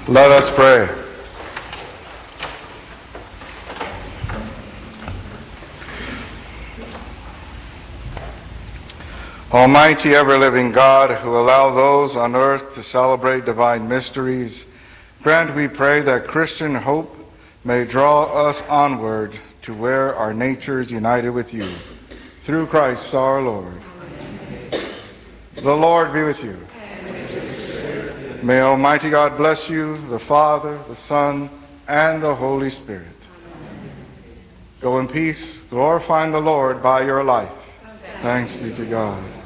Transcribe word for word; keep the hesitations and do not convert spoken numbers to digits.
Let us pray. Almighty ever-living God, who allow those on earth to celebrate divine mysteries, grant, we pray, that Christian hope may draw us onward to where our nature is united with you. Through Christ our Lord. Amen. The Lord be with you. And with your may Almighty God bless you, the Father, the Son, and the Holy Spirit. Amen. Go in peace, glorifying the Lord by your life. Thanks, Thanks be to God.